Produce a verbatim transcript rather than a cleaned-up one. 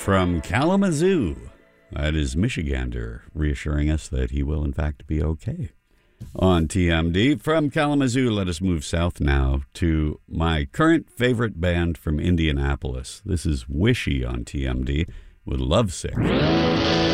from Kalamazoo. That is Michigander reassuring us that he will, in fact, be okay. On T M D, from Kalamazoo, let us move south now to my current favorite band from Indianapolis. This is Wishy on T M D with Lovesick.